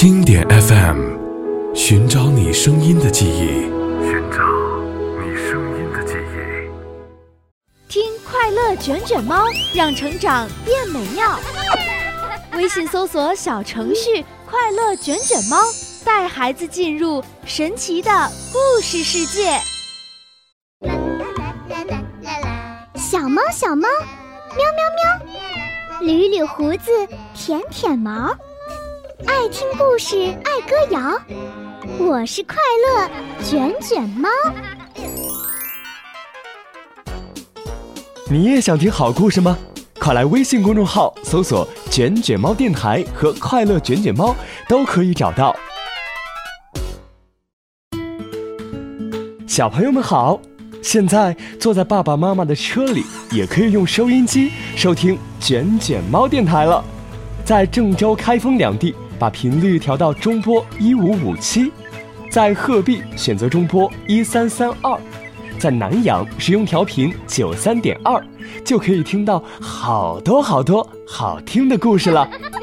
经典 FM， 寻找你声音的记忆， 寻找你声音的记忆。 听快乐卷卷猫，让成长变美妙。微信搜索小程序快乐卷卷猫，带孩子进入神奇的故事世界。 小猫小猫，喵喵喵，捋捋胡子，舔舔毛，爱听故事，爱歌谣，我是快乐卷卷猫。 你也想听好故事吗？快来微信公众号搜索卷卷猫电台和快乐卷卷猫，都可以找到。小朋友们好，现在坐在爸爸妈妈的车里，也可以用收音机收听卷卷猫电台了。在郑州、开封两地把频率调到中波1557，在鹤壁选择中波1332，在南阳使用调频93.2，就可以听到好多好听的故事了。